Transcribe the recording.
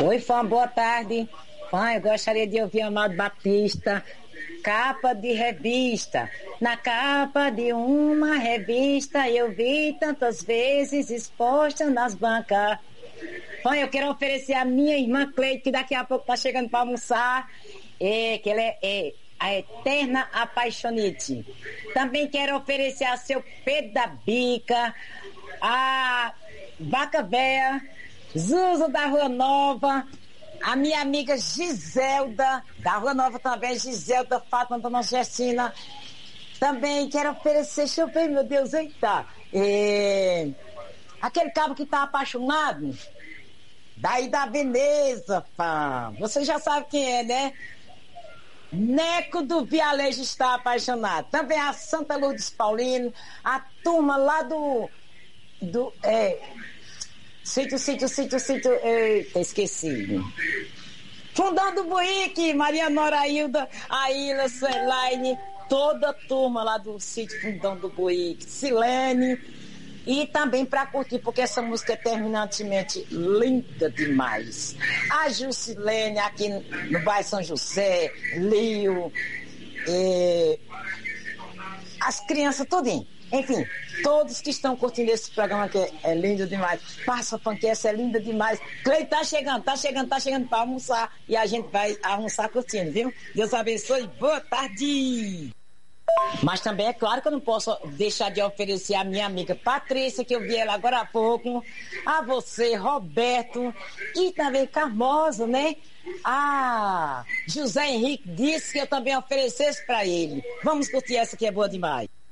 Oi, fã, boa tarde. Fã, eu gostaria de ouvir Amado Batista. Capa de revista. Na capa de uma revista eu vi tantas vezes exposta nas bancas. Fã, eu quero oferecer a minha irmã Cleide, que daqui a pouco tá chegando para almoçar, que ela é a eterna apaixonite. Também quero oferecer a seu Pedro da Bica, a Vaca Véia, Zuzo da Rua Nova, a minha amiga Giselda, da Rua Nova também, Giselda, Fátima, Dona Gessina. Também quero oferecer, deixa eu ver, meu Deus, eita, aquele cabo que tá apaixonado, daí da Veneza, pá. Você já sabe quem é, né? Neco do Vialejo está apaixonado. Também a Santa Lourdes Paulino, a turma lá do sítio, eita, esqueci. Fundão do Buíque, Maria Norailda, a Ilha, Selaine, toda a turma lá do sítio Fundão do Buíque, Silene, e também para curtir, porque essa música é terminantemente linda demais. A Jusilene aqui no bairro São José, Lio, as crianças, tudinho. Enfim, todos que estão curtindo esse programa que é lindo demais. Passa, Funk, essa é linda demais. Cleide tá chegando para almoçar e a gente vai almoçar curtindo, viu? Deus abençoe, boa tarde! Mas também é claro que eu não posso deixar de oferecer a minha amiga Patrícia, que eu vi ela agora há pouco, a você, Roberto, e também Carmosa, né? Ah, José Henrique disse que eu também oferecesse para ele. Vamos curtir essa que é boa demais.